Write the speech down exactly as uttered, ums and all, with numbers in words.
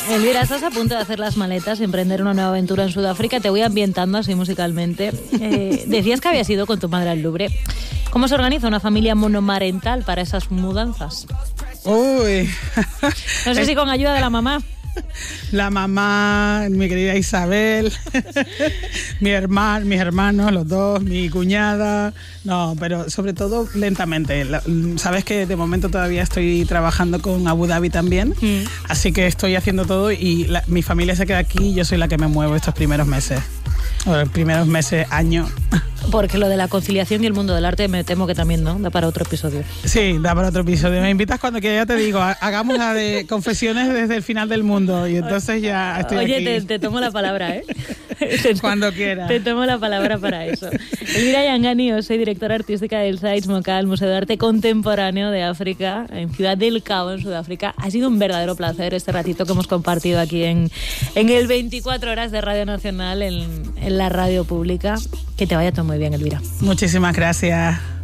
Elvira, estás a punto de hacer las maletas, emprender una nueva aventura en Sudáfrica. Te voy ambientando así musicalmente. Eh, decías que habías ido con tu madre al Louvre. ¿Cómo se organiza una familia monomarental para esas mudanzas? Uy. No sé si con ayuda de la mamá. La mamá, mi querida Isabel, mi hermano, mis hermanos, los dos, mi cuñada. No, pero sobre todo lentamente. Sabes que de momento todavía estoy trabajando con Abu Dhabi también, mm. así que estoy haciendo todo y la, mi familia se queda aquí y yo soy la que me muevo estos primeros meses. O los primeros meses, año. Porque lo de la conciliación y el mundo del arte me temo que también, ¿no? Da para otro episodio. Sí, da para otro episodio. Me invitas cuando quieras, ya te digo, hagamos la de confesiones desde el final del mundo y entonces ya estoy Oye, aquí. Oye, te, te tomo la palabra, ¿eh? Cuando quieras. Te tomo la palabra para eso. Elvira Yangani, yo soy directora artística del Saïds Mokah, el Museo de Arte Contemporáneo de África, en Ciudad del Cabo, en Sudáfrica. Ha sido un verdadero placer este ratito que hemos compartido aquí en, en el veinticuatro horas de Radio Nacional, en, en la radio pública. Que te vaya todo muy bien, Elvira. Muchísimas gracias.